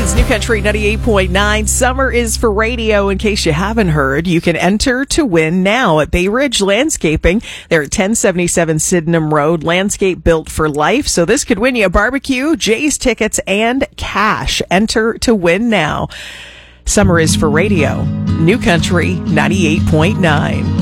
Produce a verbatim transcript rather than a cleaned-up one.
It's New Country ninety-eight point nine. Summer is for radio. In case you haven't heard, you can enter to win now at Bay Ridge Landscaping. They're at ten seventy-seven Sydenham Road. Landscape built for life. So this could win you a barbecue, Jay's tickets, and cash. Enter to win now. Summer is for radio. New Country ninety-eight point nine.